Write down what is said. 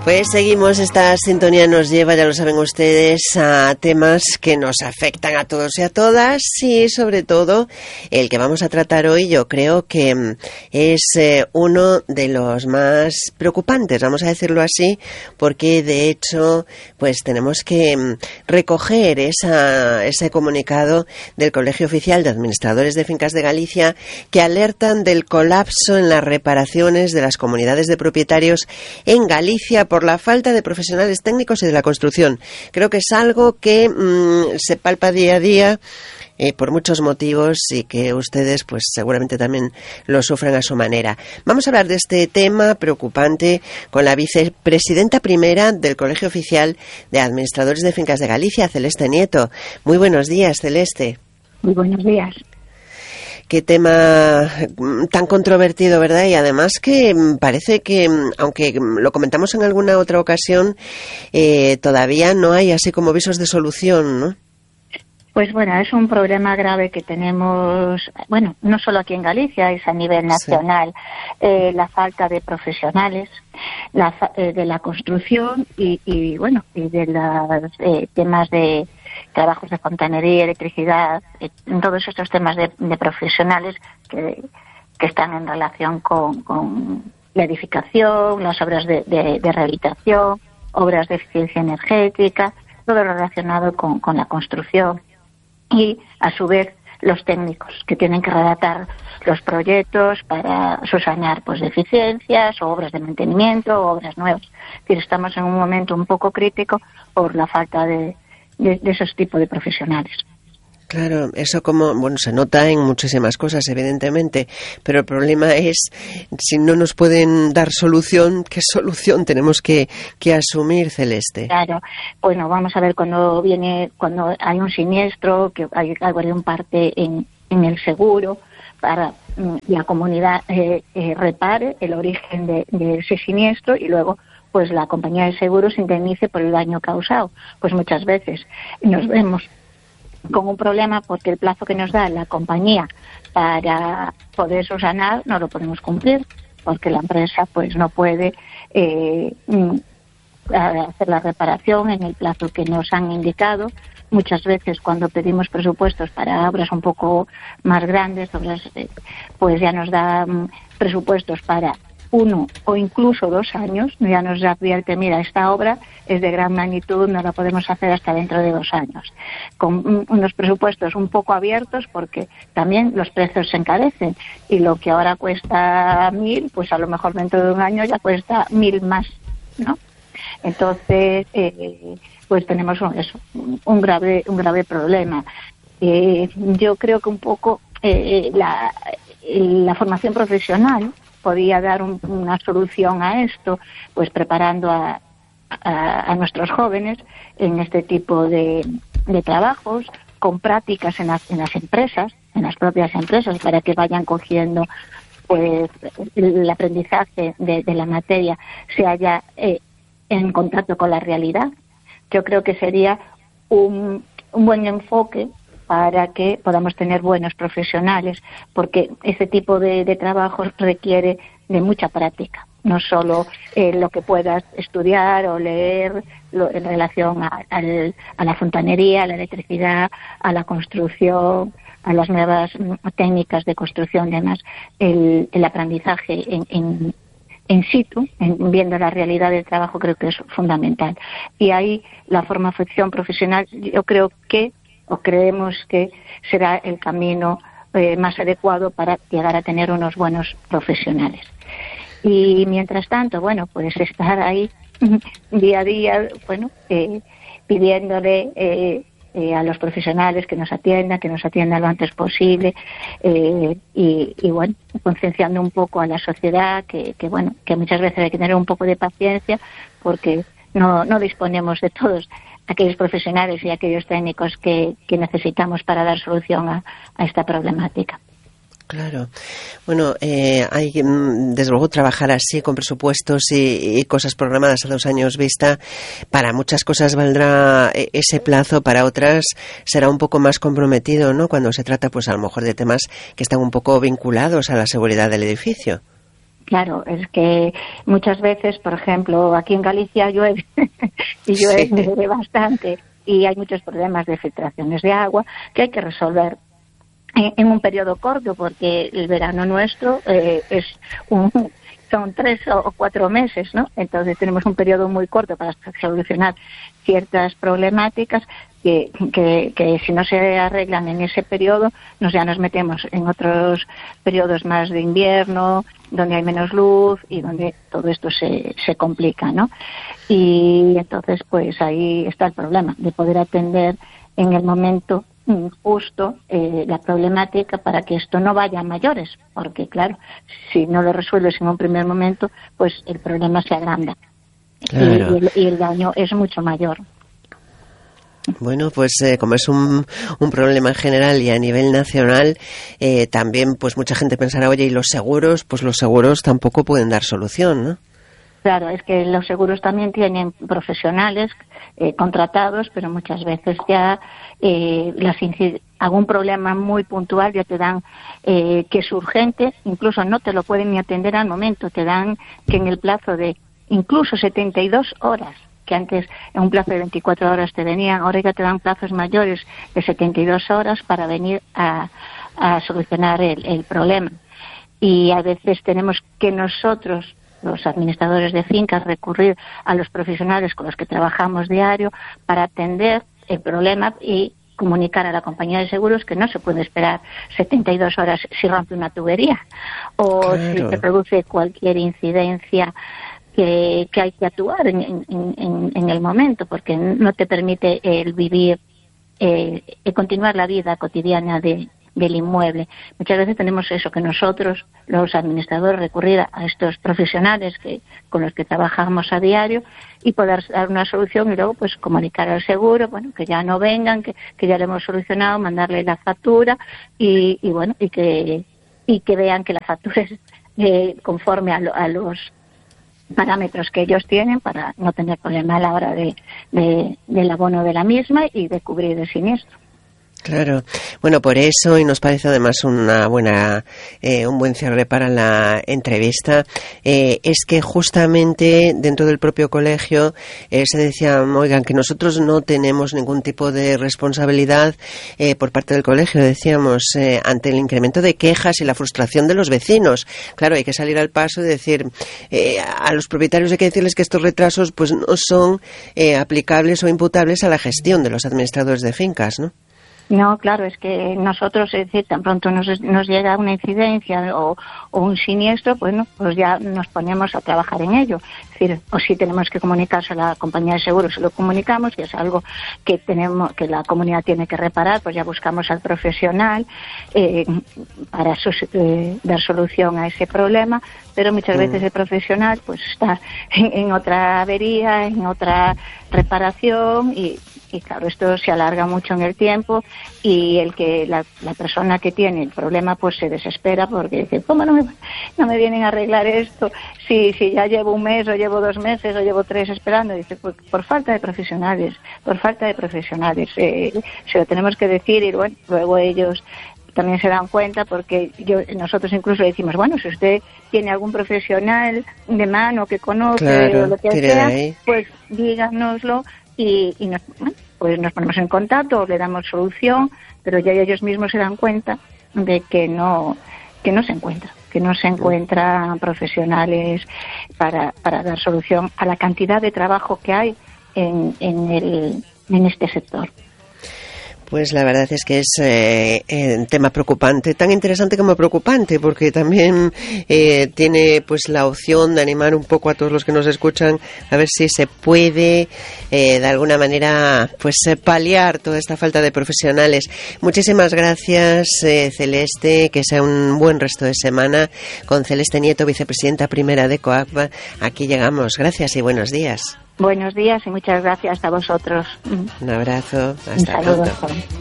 Pues seguimos, esta sintonía nos lleva, ya lo saben ustedes, a temas que nos afectan a todos y a todas, y sobre todo el que vamos a tratar hoy yo creo que es uno de los más preocupantes, vamos a decirlo así, porque de hecho pues tenemos que recoger ese comunicado del Colegio Oficial de Administradores de Fincas de Galicia que alertan del colapso en las reparaciones de las comunidades de propietarios en Galicia por la falta de profesionales técnicos y de la construcción. Creo que es algo que se palpa día a día por muchos motivos y que ustedes pues seguramente también lo sufren a su manera. Vamos a hablar de este tema preocupante con la vicepresidenta primera del Colegio Oficial de Administradores de Fincas de Galicia, Celeste Nieto. Muy buenos días, Celeste. Muy buenos días. Qué tema tan controvertido, ¿verdad? Y además que parece que, aunque lo comentamos en alguna otra ocasión, todavía no hay así como visos de solución, ¿no? Pues bueno, es un problema grave que tenemos, bueno, no solo aquí en Galicia, es a nivel nacional, sí. La falta de profesionales, de la construcción y de los temas de trabajos de fontanería, electricidad, todos estos temas de profesionales que están en relación con la edificación, las obras de rehabilitación, obras de eficiencia energética, todo lo relacionado con la construcción. Y, a su vez, los técnicos que tienen que redactar los proyectos para subsanar pues deficiencias o obras de mantenimiento o obras nuevas. Es decir, estamos en un momento un poco crítico por la falta de esos tipos de profesionales. Claro, eso se nota en muchísimas cosas, evidentemente, pero el problema es, si no nos pueden dar solución, ¿qué solución tenemos que asumir, Celeste? Claro, bueno, vamos a ver cuando hay un siniestro, que hay un parte en el seguro, para la comunidad repare el origen de ese siniestro y luego pues la compañía de seguros indemnice por el daño causado. Pues muchas veces nos vemos con un problema porque el plazo que nos da la compañía para poder subsanar no lo podemos cumplir porque la empresa pues no puede hacer la reparación en el plazo que nos han indicado. Muchas veces cuando pedimos presupuestos para obras un poco más grandes, pues ya nos dan presupuestos para 1 o incluso 2 años, ya nos advierte, mira, esta obra es de gran magnitud, no la podemos hacer hasta dentro de 2 años. Con unos presupuestos un poco abiertos porque también los precios se encarecen y lo que ahora cuesta 1.000, pues a lo mejor dentro de 1 año ya cuesta 1.000 más, ¿no? Entonces, pues tenemos un grave problema. Yo creo que un poco la formación profesional podía dar una solución a esto, pues preparando a nuestros jóvenes en este tipo de trabajos, con prácticas en las empresas, en las propias empresas, para que vayan cogiendo pues el aprendizaje de la materia se haya en contacto con la realidad. Yo creo que sería un buen enfoque para que podamos tener buenos profesionales, porque ese tipo de trabajos requiere de mucha práctica, no solo lo que puedas estudiar o leer en relación a la fontanería, a la electricidad, a la construcción, a las nuevas técnicas de construcción y demás, el aprendizaje en situ, viendo la realidad del trabajo, creo que es fundamental. Y ahí la formación profesional, yo creo que creemos que será el camino más adecuado para llegar a tener unos buenos profesionales. Y mientras tanto, bueno, pues estar ahí día a día, pidiéndole a los profesionales que nos atiendan lo antes posible y bueno, concienciando un poco a la sociedad que muchas veces hay que tener un poco de paciencia porque no disponemos de todos aquellos profesionales y aquellos técnicos que necesitamos para dar solución a esta problemática. Claro. Bueno, hay desde luego trabajar así con presupuestos y cosas programadas a 2 años vista. Para muchas cosas valdrá ese plazo, para otras será un poco más comprometido, ¿no? Cuando se trata, pues a lo mejor de temas que están un poco vinculados a la seguridad del edificio. Claro, es que muchas veces, por ejemplo, aquí en Galicia llueve y llueve bastante y hay muchos problemas de filtraciones de agua que hay que resolver en un periodo corto, porque el verano nuestro son 3 o 4 meses, ¿no? Entonces tenemos un periodo muy corto para solucionar ciertas problemáticas que si no se arreglan en ese periodo, ya nos metemos en otros periodos más de invierno, donde hay menos luz y donde todo esto se complica, ¿no? Y entonces, pues ahí está el problema, de poder atender en el momento justo la problemática para que esto no vaya a mayores, porque claro, si no lo resuelves en un primer momento, pues el problema se agranda. Claro. Y el daño es mucho mayor. Bueno, pues como es un problema en general y a nivel nacional, también pues mucha gente pensará, oye, ¿y los seguros? Pues los seguros tampoco pueden dar solución, ¿no? Claro, es que los seguros también tienen profesionales contratados, pero muchas veces ya algún problema muy puntual ya te dan que es urgente, incluso no te lo pueden ni atender al momento, te dan que en el plazo de incluso 72 horas, que antes en un plazo de 24 horas te venían, ahora ya te dan plazos mayores de 72 horas para venir a solucionar el problema. Y a veces tenemos que nosotros, los administradores de fincas, recurrir a los profesionales con los que trabajamos diario para atender el problema y comunicar a la compañía de seguros que no se puede esperar 72 horas si rompe una tubería o claro, si se produce cualquier incidencia que hay que actuar en el momento, porque no te permite el vivir, continuar la vida cotidiana del inmueble. Muchas veces tenemos eso, que nosotros, los administradores, recurrir a estos profesionales con los que trabajamos a diario y poder dar una solución y luego pues comunicar al seguro, bueno, que ya no vengan, que ya lo hemos solucionado, mandarle la factura y bueno, y que vean que la factura es conforme a los parámetros que ellos tienen para no tener problema a la hora del abono de la misma y de cubrir el siniestro. Claro. Bueno, por eso, y nos parece además un buen cierre para la entrevista, es que justamente dentro del propio colegio se decía, oigan, que nosotros no tenemos ningún tipo de responsabilidad por parte del colegio, decíamos, ante el incremento de quejas y la frustración de los vecinos. Claro, hay que salir al paso y decir, a los propietarios hay que decirles que estos retrasos pues no son aplicables o imputables a la gestión de los administradores de fincas, ¿no? No, claro, es que nosotros, es decir, tan pronto nos llega una incidencia o un siniestro, bueno, pues ya nos ponemos a trabajar en ello. Es decir, o si tenemos que comunicarse a la compañía de seguros, se lo comunicamos, y es algo que la comunidad tiene que reparar, pues ya buscamos al profesional para dar solución a ese problema, pero muchas veces el profesional pues está en otra avería, en otra reparación y claro, esto se alarga mucho en el tiempo y la persona que tiene el problema pues se desespera porque dice, ¿cómo no me vienen a arreglar esto? Si ya llevo un mes o llevo 2 meses o llevo 3 esperando. Dice, pues por falta de profesionales, se lo tenemos que decir y bueno, luego ellos también se dan cuenta porque nosotros incluso decimos, bueno, si usted tiene algún profesional de mano que conoce claro, o lo que sea, pues díganoslo y nos ponemos en contacto, le damos solución, pero ya ellos mismos se dan cuenta de que no se encuentran profesionales para dar solución a la cantidad de trabajo que hay en este sector. Pues la verdad es que es un tema preocupante, tan interesante como preocupante, porque también tiene pues la opción de animar un poco a todos los que nos escuchan a ver si se puede de alguna manera pues paliar toda esta falta de profesionales. Muchísimas gracias, Celeste, que sea un buen resto de semana con Celeste Nieto, vicepresidenta primera de COACBA. Aquí llegamos. Gracias y buenos días. Buenos días y muchas gracias a vosotros. Un abrazo. Hasta pronto.